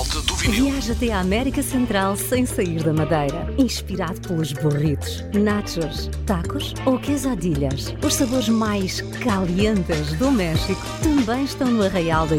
malta do vinil. Viaja até à América Central sem sair da Madeira. Inspirado pelos burritos, nachos, tacos ou quesadillas. Os sabores mais calientes do México também estão no Arraial da